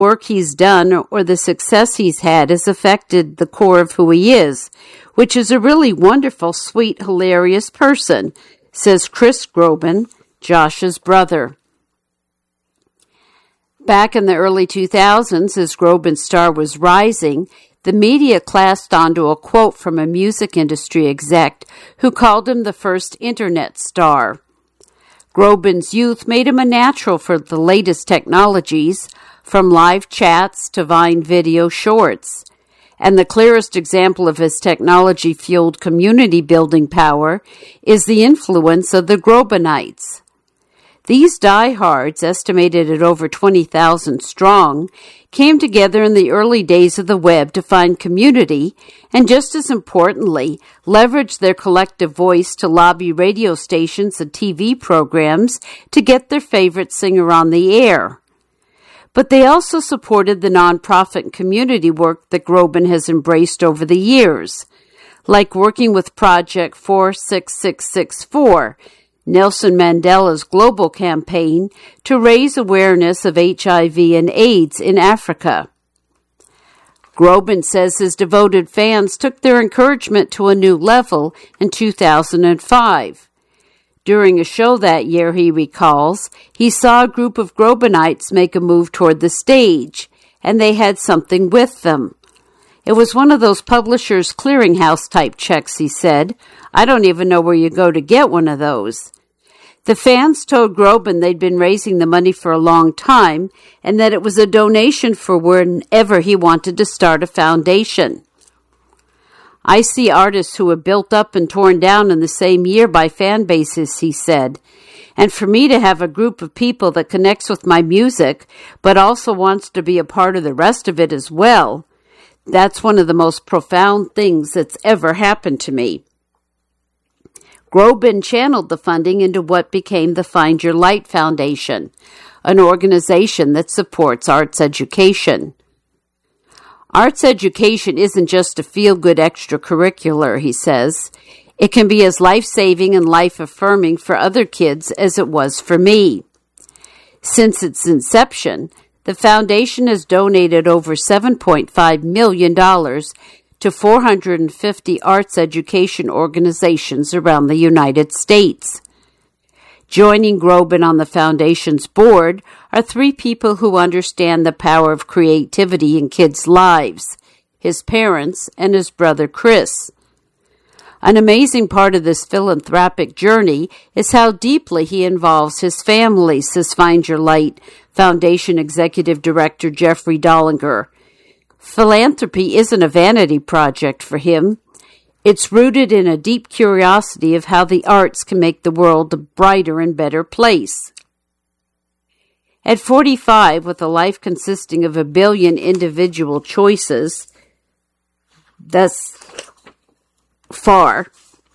work he's done or the success he's had has affected the core of who he is, which is a really wonderful, sweet, hilarious person, says Chris Groban, Josh's brother. Back in the early 2000s, as Groban's star was rising, the media clasped onto a quote from a music industry exec who called him the first internet star. Groban's youth made him a natural for the latest technologies, from live chats to Vine video shorts. And the clearest example of his technology-fueled community-building power is the influence of the Grobanites. These diehards, estimated at over 20,000 strong, came together in the early days of the web to find community and, just as importantly, leveraged their collective voice to lobby radio stations and TV programs to get their favorite singer on the air. But they also supported the nonprofit and community work that Groban has embraced over the years, like working with Project 46664, Nelson Mandela's global campaign to raise awareness of HIV and AIDS in Africa. Groban says his devoted fans took their encouragement to a new level in 2005. During a show that year, he recalls, he saw a group of Grobanites make a move toward the stage, and they had something with them. It was one of those publishers' clearinghouse-type checks, he said. I don't even know where you go to get one of those. The fans told Groban they'd been raising the money for a long time and that it was a donation for whenever he wanted to start a foundation. I see artists who were built up and torn down in the same year by fan bases, he said. And for me to have a group of people that connects with my music but also wants to be a part of the rest of it as well, that's one of the most profound things that's ever happened to me. Groban channeled the funding into what became the Find Your Light Foundation, an organization that supports arts education. Arts education isn't just a feel-good extracurricular, he says. It can be as life-saving and life-affirming for other kids as it was for me. Since its inception, the foundation has donated over $7.5 million to 450 arts education organizations around the United States. Joining Groban on the foundation's board are three people who understand the power of creativity in kids' lives, his parents and his brother Chris. An amazing part of this philanthropic journey is how deeply he involves his family, says Find Your Light Foundation Executive Director Jeffrey Dollinger. Philanthropy isn't a vanity project for him. It's rooted in a deep curiosity of how the arts can make the world a brighter and better place. At 45, with a life consisting of 1 billion individual choices, thus far,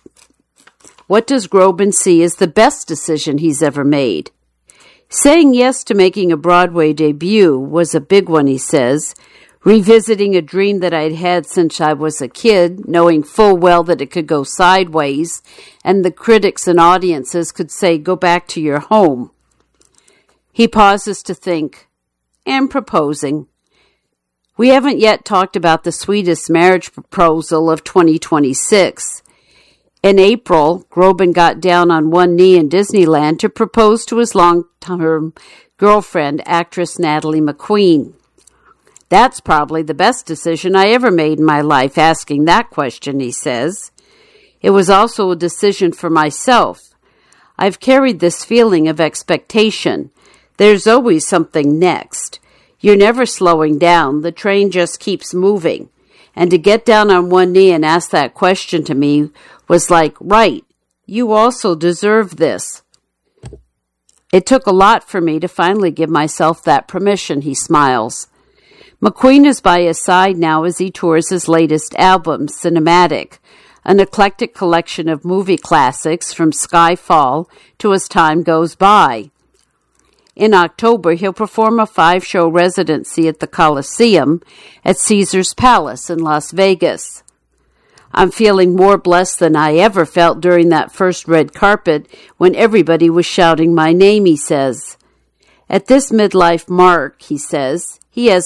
what does Groban see as the best decision he's ever made? Saying yes to making a Broadway debut was a big one, he says, revisiting a dream that I'd had since I was a kid, knowing full well that it could go sideways, and the critics and audiences could say, go back to your home. He pauses to think, and proposing. We haven't yet talked about the sweetest marriage proposal of 2026. In April, Groban got down on one knee in Disneyland to propose to his long-term girlfriend, actress Natalie McQueen. That's probably the best decision I ever made in my life, asking that question, he says. It was also a decision for myself. I've carried this feeling of expectation. There's always something next. You're never slowing down. The train just keeps moving. And to get down on one knee and ask that question to me was like, right, you also deserve this. It took a lot for me to finally give myself that permission, he smiles. McQueen is by his side now as he tours his latest album, Cinematic, an eclectic collection of movie classics from Skyfall to As Time Goes By. In October, he'll perform a 5-show residency at the Coliseum at Caesar's Palace in Las Vegas. I'm feeling more blessed than I ever felt during that first red carpet when everybody was shouting my name, he says. At this midlife mark, he says, He has